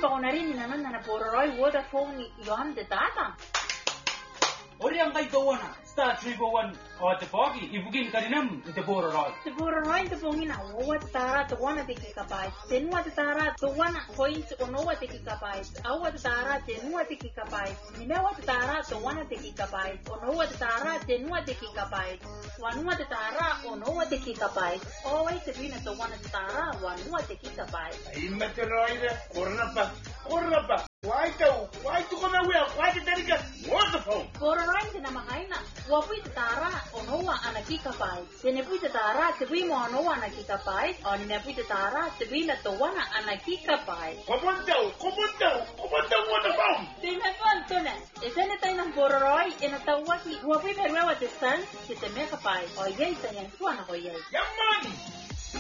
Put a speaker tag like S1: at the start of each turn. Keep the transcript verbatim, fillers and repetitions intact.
S1: onarini naman na naporoy waterphone yon de data.
S2: Ori ang kay kawana, star three four one o te pogi, ibugin karinam te bororoy.
S1: Te bororoy te pongina owa te tara te wana te kikapay. Te nua te tara te wana points onowa te kikapay. Awa te tara te nua te kikapay. Nimewa te tara te wana te kikapay. Onowa te tara te nua te kikapay. Wanua te tara onowa te kikapay. Owai te vina te wana te tara wanua te kikapay.
S3: Ima te roida, korna pa, korna pa. Why tau, why tu kona wea, why te tarika, waterphone.
S1: Bororoy te namakaina. Wapui te tara onowa ana kikapay. Te nepui te tara te vimo onowa ana kikapay. O ni nepui te tara te vina te wana ana kikapay.
S3: Komandau, komandau, komandau waterphone.
S1: Te nepon tone. E tene tai ng bororoy e na tawaki. Wapui perwewa te san ki te mekapay. O yei te yang tuana ko yei.
S3: Yaman!